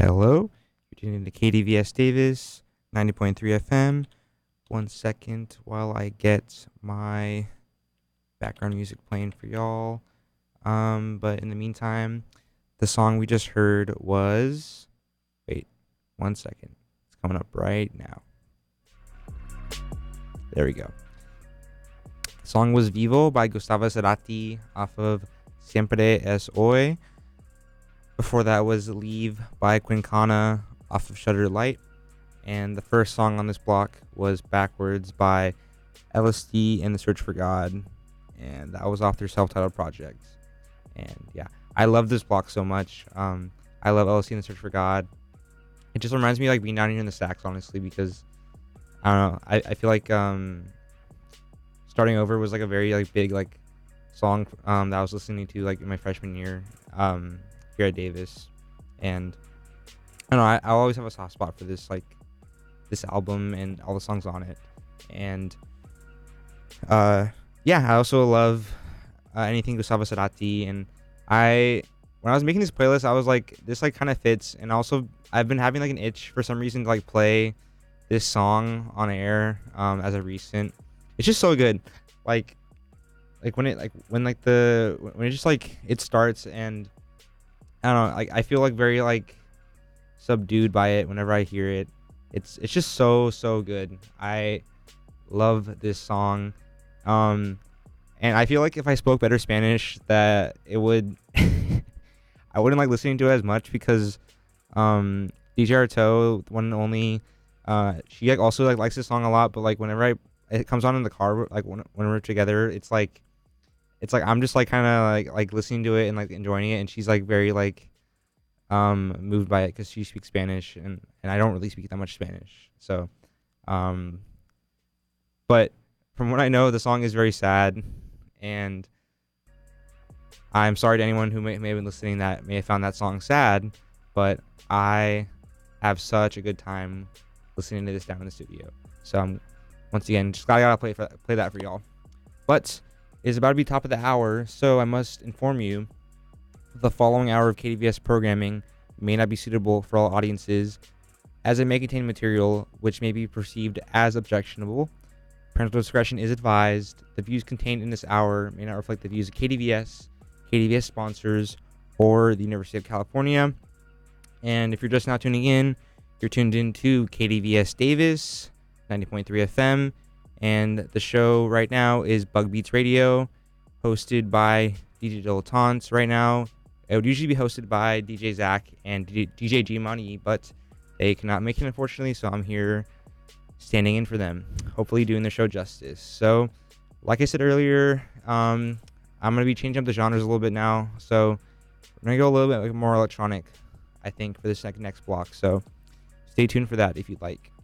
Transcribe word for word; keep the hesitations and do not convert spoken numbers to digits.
Hello, you're tuning in to K D V S Davis, ninety point three F M. One second while I get my background music playing for y'all. Um, but in the meantime, the song we just heard was. Wait, one second. It's coming up right now. There we go. The song was Vivo by Gustavo Cerati off of Siempre Es Hoy. Before that was Leave by Quincana off of Shutter Light. And the first song on this block was Backwards by L S D and the Search for God. And that was off their self-titled project. And yeah, I love this block so much. Um, I love L S D and the Search for God. It just reminds me of like being down here in the stacks, honestly, because I don't know. I, I feel like um, Starting Over was like a very like big like song um, that I was listening to like in my freshman year. Um, here at Davis, and I don't know, I, I always have a soft spot for this like this album and all the songs on it. And uh yeah, I also love uh, anything Gustavo Cerati. And I when I was making this playlist, I was like, this like kind of fits. And also I've been having like an itch for some reason to like play this song on air um as a recent. It's just so good. Like like when it like when like the when it just like it starts, and I don't know, like I feel like very like subdued by it whenever I hear it. It's it's just so so good. I love this song. Um and I feel like if I spoke better Spanish that it would I wouldn't like listening to it as much, because um D J Arto, one and only, uh she like also like likes this song a lot, but like whenever I it comes on in the car, like when, when we're together, it's like it's like I'm just like kind of like like listening to it and like enjoying it, and she's like very like um moved by it because she speaks Spanish, and and I don't really speak that much Spanish. So um but from what I know, the song is very sad, and I'm sorry to anyone who may, may have been listening that may have found that song sad, but I have such a good time listening to this down in the studio. So I'm once again just gotta, gotta play for, play that for y'all. But it's about to be top of the hour, so I must inform you the following hour of K D V S programming may not be suitable for all audiences, as it may contain material which may be perceived as objectionable. Parental discretion is advised. The views contained in this hour may not reflect the views of K D V S, K D V S sponsors, or the University of California. And if you're just now tuning in, you're tuned in to K D V S Davis, ninety point three F M. And the show right now is Bug Beats Radio, hosted by D J Dilettantes right now. It would usually be hosted by D J Zach and D J G Money, but they cannot make it, unfortunately, so I'm here standing in for them, hopefully doing the show justice. So, like I said earlier, um, I'm going to be changing up the genres a little bit now, so we're going to go a little bit more electronic, I think, for this next block, so stay tuned for that if you'd like.